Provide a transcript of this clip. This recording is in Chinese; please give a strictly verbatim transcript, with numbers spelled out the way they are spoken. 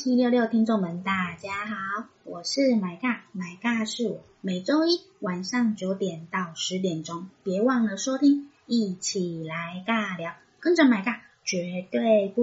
一六六听众们大家好，我是买尬，买尬是我，每周一晚上九点到十点钟，别忘了收听，一起来尬聊，跟着买尬绝对不